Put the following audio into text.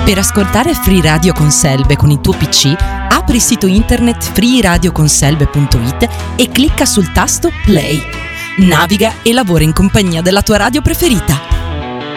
Per ascoltare Free Radio con Selbe con il tuo PC, apri il sito internet freeradioconselbe.it e clicca sul tasto Play. Naviga e lavora in compagnia della tua radio preferita.